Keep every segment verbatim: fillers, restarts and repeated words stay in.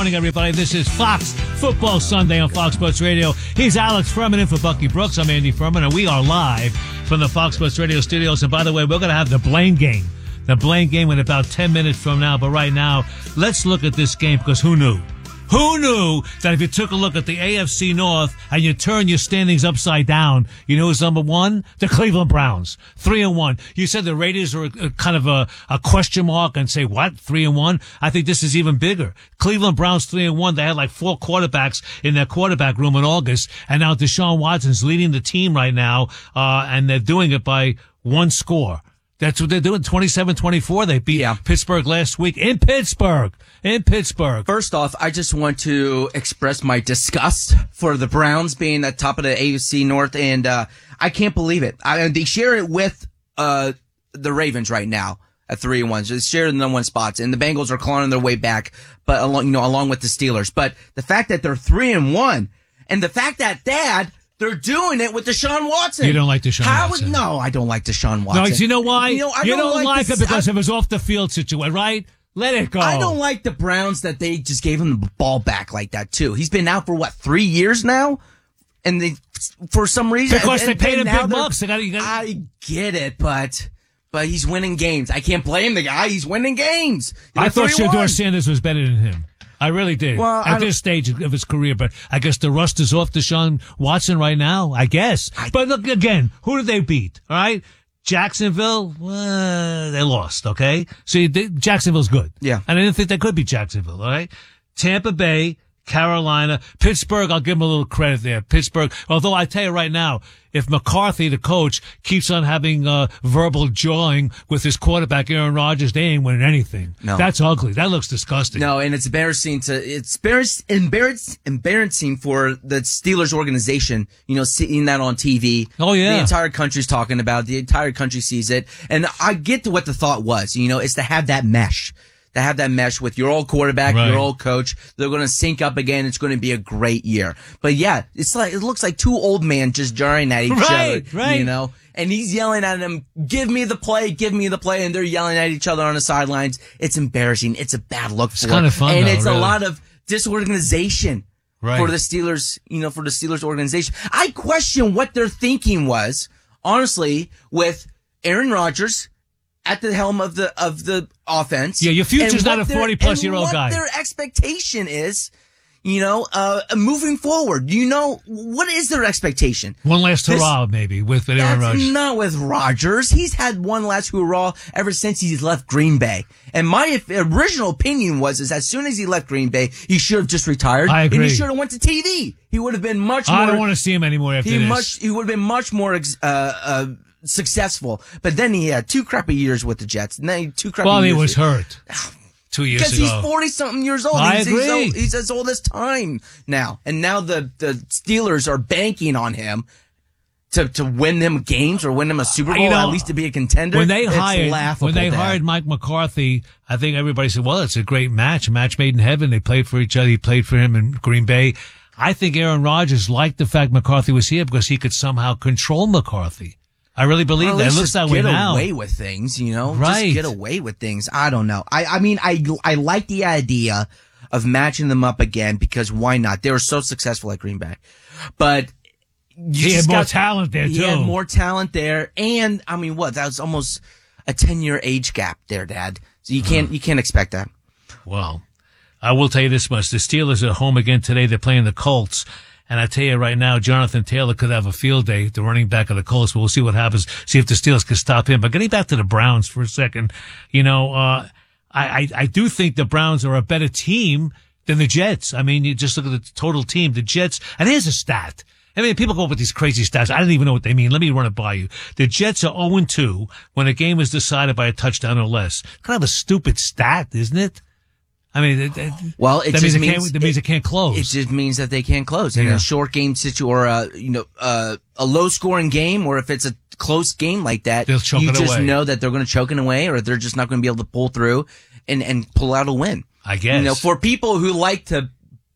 morning, everybody. This is Fox Football Sunday on Fox Sports Radio. He's Alex Furman in for Bucky Brooks. I'm Andy Furman, and we are live from the Fox Sports Radio studios. And by the way, we're going to have the Blaine game. The Blaine game in about ten minutes from now. But right now, let's look at this game, because who knew? Who knew that if you took a look at the A F C North and you turn your standings upside down, you know who's number one? The Cleveland Browns. Three and one. You said the Raiders are a, a kind of a, a question mark and say, what? Three and one? I think this is even bigger. Cleveland Browns three and one. They had like four quarterbacks in their quarterback room in August. And now Deshaun Watson's leading the team right now. Uh, and they're doing it by one score. That's what they're doing. twenty-seven twenty-four. They beat yeah. Pittsburgh last week in Pittsburgh. In Pittsburgh. First off, I just want to express my disgust for the Browns being at top of the A F C North, and uh I can't believe it. I, they share it with uh the Ravens right now at three and one. So they share the number one spots, and the Bengals are clawing their way back, but along you know along with the Steelers. But the fact that they're three and one, and the fact that Dad. They're doing it with Deshaun Watson. You don't like Deshaun How Watson? Is, no, I don't like Deshaun Watson. No, you know why? You, know, I you don't, don't like, like this, it because I, it was off the field situation, right? Let it go. I don't like the Browns that they just gave him the ball back like that, too. He's been out for, what, three years now? And they, for some reason. Because and, they paid him big they're- bucks. They gotta, you gotta, I get it, but. But he's winning games. I can't blame the guy. He's winning games. I thought Shedeur Sanders was better than him. I really did. Well, at this stage of his career, but I guess the rust is off Deshaun Watson right now, I guess. I, but look, again, who did they beat? All right? Jacksonville, uh, they lost, okay? See, they, Jacksonville's good. Yeah. And I didn't think they could beat Jacksonville, all right? Tampa Bay, Carolina, Pittsburgh, I'll give them a little credit there. Pittsburgh, although I tell you right now, if McCarthy, the coach, keeps on having uh, verbal jawing with his quarterback, Aaron Rodgers, they ain't winning anything. No. That's ugly. That looks disgusting. No, and it's embarrassing to, it's embarrass, embarrass, embarrassing for the Steelers organization, you know, seeing that on T V. Oh, yeah. The entire country's talking about it. The entire country sees it. And I get to what the thought was, you know, it's to have that mesh. To have that mesh with your old quarterback, right. your old coach. They're going to sync up again. It's going to be a great year. But yeah, it's like, it looks like two old men just jarring at each right, other. Right, You know? And he's yelling at him, give me the play, give me the play. And they're yelling at each other on the sidelines. It's embarrassing. It's a bad look for It's kind of fun, And though, it's really. a lot of disorganization. Right. For the Steelers, you know, for the Steelers organization. I question what their thinking was, honestly, with Aaron Rodgers at the helm of the of the offense. Yeah, your future's not a forty-plus-year-old guy. guy. What their expectation is, you know, uh, moving forward. You know, what is their expectation? One last This- hurrah, maybe, with Aaron That's Rodgers. not with Rodgers. He's had one last hurrah ever since he's left Green Bay. And my original opinion was, is as soon as he left Green Bay, he should have just retired. I agree. And he should have went to T V. He would have been much more. I don't want to see him anymore after he this. much. He would have been much more ex- uh, uh, successful. But then he had two crappy years with the Jets. And then two crappy well, years. he was hurt two years ago. Because he's forty-something years old. I he's, agree. He's, old, he's as old as time now. And now the, the Steelers are banking on him to, to win them games or win them a Super Bowl, You know, at least to be a contender. When they It's hired, laughable, when they Dad. hired Mike McCarthy, I think everybody said, well, it's a great match, a match made in heaven. They played for each other. He played for him in Green Bay. I think Aaron Rodgers liked the fact McCarthy was here because he could somehow control McCarthy. I really believe Or at that. It least looks just that way get now. away with things, you know? Right. Just get away with things. I don't know. I, I mean, I, I like the idea of matching them up again because why not? They were so successful at Green Bay. But you He had just more got- talent there, He too. had more talent there. And, I mean, what? That was almost a ten-year age gap there, Dad. So you can't, you can't expect that. Well, I will tell you this much. The Steelers are at home again today. They're playing the Colts. And I tell you right now, Jonathan Taylor could have a field day, the running back of the Colts. But we'll see what happens, see if the Steelers can stop him. But getting back to the Browns for a second, you know, uh, I, I, I do think the Browns are a better team than the Jets. I mean, you just look at the total team. The Jets, and here's a stat. I mean, people go up with these crazy stats. I don't even know what they mean. Let me run it by you. The Jets are oh and two when a game is decided by a touchdown or less. Kind of a stupid stat, isn't it? I mean, it, it, well, it that just means it means can't, that means it, it can't close. It just means that they can't close in Yeah. a short game situ or a you know uh, a low scoring game, or if it's a close game like that, They'll choke you it just away. know that they're going to choke it away, or they're just not going to be able to pull through and and pull out a win. I guess. You know, for people who like to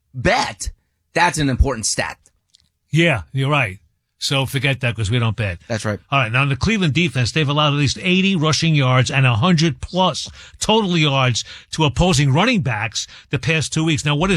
bet, that's an important stat. Yeah, you're right. So forget that because we don't bet. That's right. All right. Now, in the Cleveland defense, they've allowed at least eighty rushing yards and one hundred plus total yards to opposing running backs the past two weeks. Now, what is